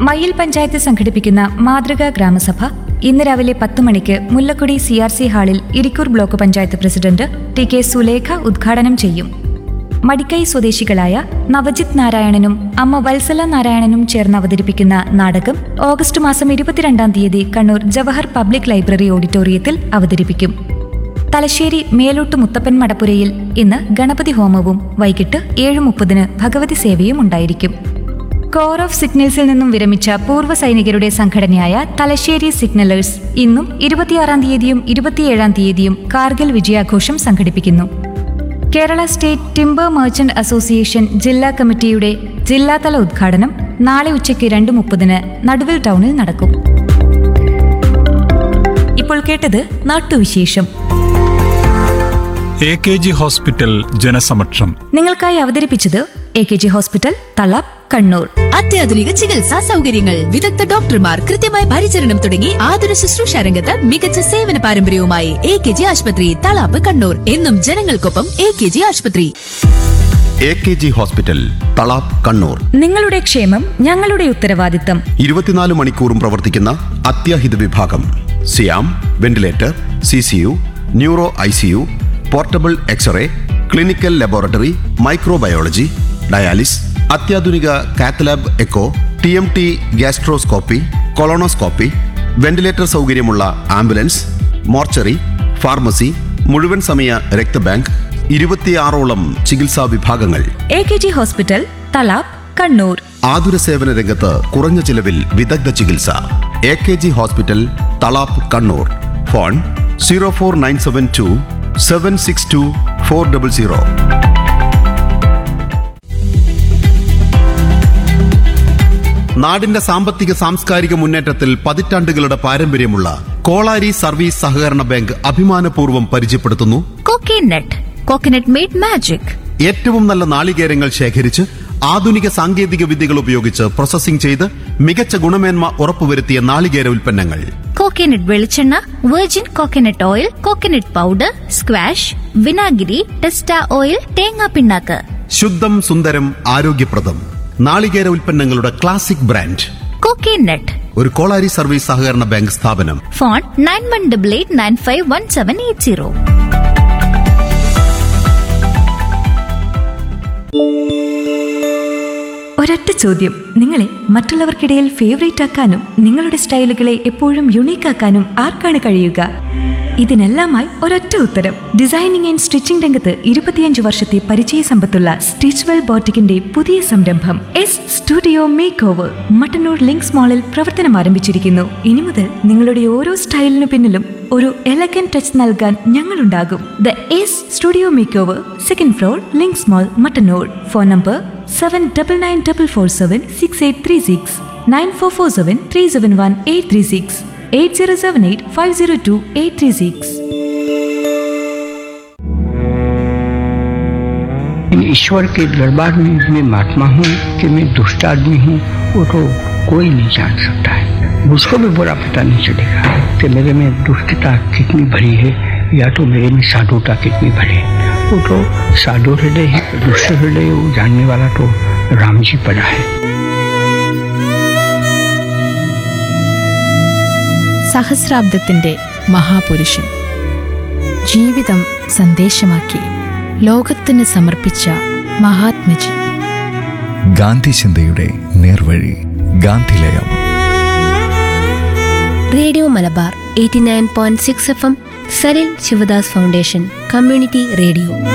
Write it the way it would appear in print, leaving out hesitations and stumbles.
മയ്യിൽ പഞ്ചായത്ത് സംഘടിപ്പിക്കുന്ന മാതൃകാ ഗ്രാമസഭ ഇന്ന് രാവിലെ 10 മണിക്ക് മുല്ലക്കുടി CRC ഹാളിൽ Irikkur block panchayat president TK Sulekha ഉദ്ഘാടനം ചെയ്യും. മടിക്കൈ സ്വദേശികളായ നവജിത് നാരായണനും അമ്മ വത്സല നാരായണനും ചേർന്ന് അവതരിപ്പിക്കുന്ന നാടകം ഓഗസ്റ്റ് മാസം 22-ാം തീയതി കണ്ണൂർ ജവഹർ പബ്ലിക് ലൈബ്രറി ഓഡിറ്റോറിയത്തിൽ അവതരിപ്പിക്കും. തലശ്ശേരി മേലോട്ട് മുത്തപ്പൻ മടപ്പുരയിൽ ഇന്ന് ഗണപതി ഹോമവും വൈകിട്ട് 7:30 ഭഗവതി സേവയും ഉണ്ടായിരിക്കും. കോർ ഓഫ് സിഗ്നൽസിൽ നിന്നും വിരമിച്ച പൂർവ്വ സൈനികരുടെ സംഘടനയായ തലശ്ശേരി സിഗ്നലേഴ്സ് ഇന്നും 26-ാം തീയതിയും 27-ാം തീയതിയും കാർഗിൽ വിജയാഘോഷം സംഘടിപ്പിക്കുന്നു. Kerala state timber merchant association ജില്ലാ കമ്മിറ്റിയുടെ ജില്ലാതല ഉദ്ഘാടനം നാളെ ഉച്ചയ്ക്ക് 2:30 നടുവിൽ ടൗണിൽ നടക്കും. ഇപ്പോൾ കേട്ടത് നാട്ടുവിശേഷം. AKG ഹോസ്പിറ്റൽ ജനസമക്ഷം നിങ്ങൾക്കായി അവതരിപ്പിച്ചത് AKG ഹോസ്പിറ്റൽ തളാപ്പ്, കണ്ണൂർ. അത്യാധുനിക ചികിത്സാ സൗകര്യങ്ങൾ, വിദഗ്ധ ഡോക്ടർമാർ, കൃത്യമായ പരിചരണം തുടങ്ങി ആതുര ശുശ്രൂഷ രംഗത്ത് മികച്ച സേവന പാരമ്പര്യവുമായി AKG ആശുപത്രി തളാപ്പ്, കണ്ണൂർ. എന്നും ജനങ്ങൾക്കൊപ്പം AKG ആശുപത്രി. AKG hospital Thalap, Kannur. നിങ്ങളുടെ ക്ഷേമം ഞങ്ങളുടെ ഉത്തരവാദിത്തം. 24 മണിക്കൂറും പ്രവർത്തിക്കുന്ന അത്യാഹിത വിഭാഗം, സിയാം, ventilator, CCU, neuro ICU, portable x-ray, clinical laboratory, microbiology, dialysis, അത്യാധുനിക cath lab echo, TMT gastroscopy, colonoscopy, ventilator സൗകര്യമുള്ള ആംബുലൻസ്, മോർച്ചറി, ഫാർമസി, മുഴുവൻ സമയ രക്തബാങ്ക്, 26ഓളം ചികിത്സാ വിഭാഗങ്ങൾ. AKG hospital Thalap, Kannur. ആതുര സേവന രംഗത്ത് കുറഞ്ഞ ചിലവിൽ വിദഗ്ധ ചികിത്സ. AKG hospital Thalap, Kannur. Phone 04972 762 400. നാടിന്റെ സാമ്പത്തിക സാംസ്കാരിക മുന്നേറ്റത്തിൽ പതിറ്റാണ്ടുകളുടെ പാരമ്പര്യമുള്ള കോളാരി സർവീസ് സഹകരണ ബാങ്ക് അഭിമാനപൂർവ്വം പരിചയപ്പെടുത്തുന്നു കോക്കനട്ട് മെയ്ഡ് മാജിക്. ഏറ്റവും നല്ല നാളികേരങ്ങൾ ശേഖരിച്ച് ആധുനിക സാങ്കേതിക വിദ്യകൾ ഉപയോഗിച്ച് പ്രോസസ്സിംഗ് ചെയ്ത് മികച്ച ഗുണമേന്മ ഉറപ്പുവരുത്തിയ നാളികേര ഉൽപ്പന്നങ്ങൾ. കോക്കനട്ട് വെളിച്ചെണ്ണ, virgin coconut oil, coconut powder, squash, വിനാഗിരി, ടെസ്റ്റ ഓയിൽ, തേങ്ങാ പിണ്ണാക്ക്. ശുദ്ധം, സുന്ദരം, ആരോഗ്യപ്രദം നാളികേര ഉൽപ്പന്നങ്ങളുടെ ക്ലാസിക് ബ്രാൻഡ് കോക്കനട്ട്. ഒരു കോളാരി സർവീസ് സഹകരണ ബാങ്ക് സ്ഥാപനം. ഫോൺ 9188951780. ഒരൊറ്റ ചോദ്യം, നിങ്ങളെ മറ്റുള്ളവർക്കിടയിൽ ഫേവറേറ്റ് ആക്കാനും നിങ്ങളുടെ സ്റ്റൈലുകളെ എപ്പോഴും യുണീക്ക് ആക്കാനും ആർക്കാണ് കഴിയുക? ഇതിനെല്ലാമായി ഒരൊറ്റ ഉത്തരം. ഡിസൈനിങ് ആൻഡ് സ്റ്റിച്ചിങ് രംഗത്ത് 25 വർഷത്തെ പരിചയ സമ്പത്തുള്ള സ്റ്റിച്ച്വെൽ ബോട്ടിക്കിന്റെ പുതിയ സംരംഭം studio make over Mattannur links മാളിൽ പ്രവർത്തനം ആരംഭിച്ചിരിക്കുന്നു. ഇനി മുതൽ നിങ്ങളുടെ ഓരോ സ്റ്റൈലിനു പിന്നിലും ഒരു എലഗന്റ് ടച്ച് നൽകാൻ ഞങ്ങളുണ്ടാകും. The studio make over, 2nd floor, links mall, Mattannur. Phone number 7994476836, 9447371836, 8078502836. ईश्वर के दरबार में मैं महात्मा हूँ कि मैं दुष्ट आदमी हूँ, वो तो कोई नहीं जान सकता है. मुझको भी बुरा पता नहीं चलेगा कि मेरे में दुष्टता कितनी भरी है या तो मेरे में साधुता कितनी भरी है. वो तो साधु हृदय है, दुष्ट हृदय वो जानने वाला तो राम जी पड़ा है. സഹസ്രാബ്ദത്തിന്റെ മഹാപുരുഷൻ ജീവിതം സന്ദേശമാക്കി ലോകത്തിന് സമർപ്പിച്ച മഹാത്മജി. ഗാന്ധി ചിന്തയുടെ നേർവഴി, ഗാന്ധിലയം. Radio Malabar 89.6 FM, Saril Sivadas foundation community radio.